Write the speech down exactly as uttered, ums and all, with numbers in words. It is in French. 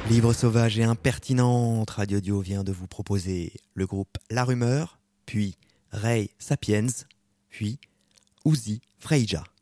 Libre, sauvage et impertinente, Radio Dio vient de vous proposer le groupe La Rumeur, puis Ray Sapiens, puis Uzi Freija.